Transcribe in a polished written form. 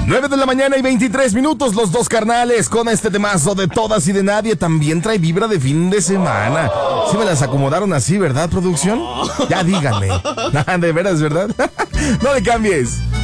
9 de la mañana y 23 minutos, los dos carnales con este temazo de todas y de nadie. También trae vibra de fin de semana. Sí me las acomodaron así, ¿verdad, producción? Ya díganme. De veras, ¿verdad? No le cambies.